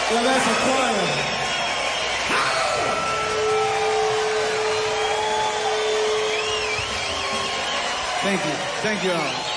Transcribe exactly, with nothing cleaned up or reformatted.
Well, that's a choir. Thank you. Thank you all.